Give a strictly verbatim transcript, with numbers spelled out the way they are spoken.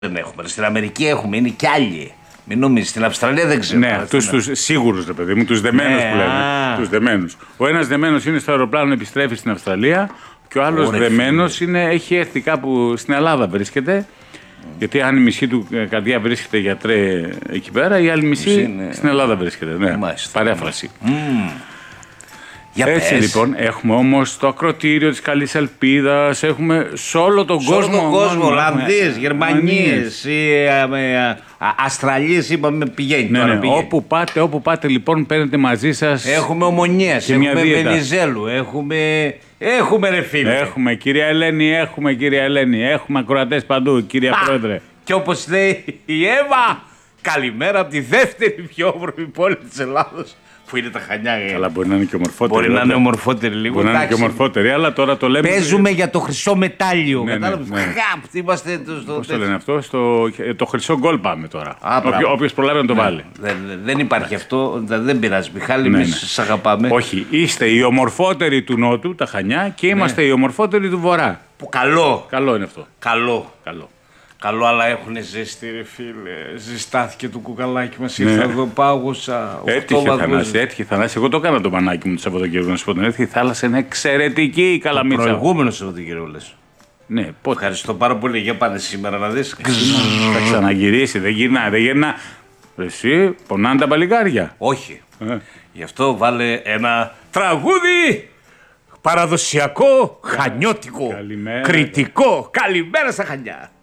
δεν έχουμε. Στην Αμερική έχουμε, είναι κι άλλοι. Μην νομίζεις, στην Αυστραλία δεν ξέρω. Ναι, αυτούς τους σίγουρους, ρε παιδί μου, τους δεμένους ναι, που λένε. Τους δεμένους. Ο ένας δεμένος είναι στο αεροπλάνο, επιστρέφει στην Αυστραλία, και ο άλλος δεμένος είναι, έχει έρθει κάπου στην Ελλάδα, βρίσκεται. Mm. Γιατί αν η μισή του καρδιά βρίσκεται, γιατρέ, εκεί πέρα, η άλλη μισή είναι... στην Ελλάδα βρίσκεται. Ναι, παρέφραση. Mm. Για Έτσι πες. λοιπόν, έχουμε όμως το ακροτήριο της Καλής Ελπίδας, έχουμε σε όλο τον σε κόσμο. Σε όλο τον κόσμο, Ολλανδίες, Γερμανίες, Αυστραλίες, είπαμε πηγαίνει ναι, τώρα. Ναι, πηγαίνει. Όπου πάτε, όπου πάτε λοιπόν, παίρνετε μαζί σας. Έχουμε Ομονίας, έχουμε Βενιζέλου, έχουμε... Έχουμε ρε φίλε. Έχουμε κυρία Ελένη, έχουμε κυρία Ελένη, έχουμε ακροατές παντού, κυρία Α, Πρόεδρε. Και όπως λέει η Εύα, καλημέρα από τη δεύτερη πιο όμορφη πόλη της Ελλάδος. Που είναι τα Χανιά. Αλλά μπορεί να είναι και ομορφότερη. Μπορεί να είναι ομορφότερη λίγο. Μπορεί να είναι και ομορφότερη, αλλά τώρα το λέμε. Παίζουμε για το χρυσό μετάλλιο. Ναι, Κατάλαβες. Ναι, ναι. Είμαστε το, Πώς το λένε αυτό, στο, το χρυσό γκολ πάμε τώρα. Όποιο, όποιος προλάβει να το ναι. βάλει. Δεν, δεν υπάρχει αυτό, δεν πειράζει. Μιχάλη, ναι, εμείς ναι. σας αγαπάμε. Όχι, είστε οι ομορφότεροι του Νότου, τα Χανιά, και είμαστε ναι. οι ομορφότεροι του Βορρά. Που καλό. Καλό είναι αυτό. Καλό. Καλό. Καλό, αλλά έχουν ζέστη, ρε φίλε. Ζεστάθηκε το κουκαλάκι μας. Ναι. Ήρθα εδώ, πάγωσα. Έτυχε Θανάση, έτυχε Θανάση. Εγώ το έκανα το πανάκι μου το Σαββατοκύριακο, να σου πω την αλήθεια. Η θάλασσα είναι εξαιρετική η Καλαμίτσα. Το προηγούμενο Σαββατοκύριακο λες. Ναι, πότε. Ευχαριστώ πάρα πολύ. Για πάνε σήμερα να δεις. Θα ξαναγυρίσει, δεν γυρνά, δεν γυρνά. Εσύ, πονάνε τα παλικάρια. Όχι. Ε. Γι' αυτό βάλε ένα τραγούδι. Παραδοσιακό, χανιώτικο, Καλημέρα. κριτικό. Καλημέρα στα Χανιά.